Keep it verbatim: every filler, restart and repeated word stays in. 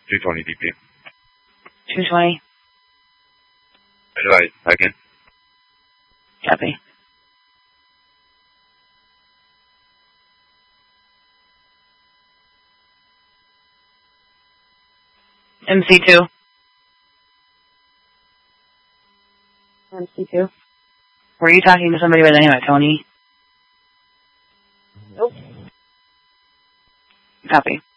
two twenty D P. two twenty. Right, again. Copy. M C two. M C two. Were you talking to somebody by the name of Tony? Nope. Copy.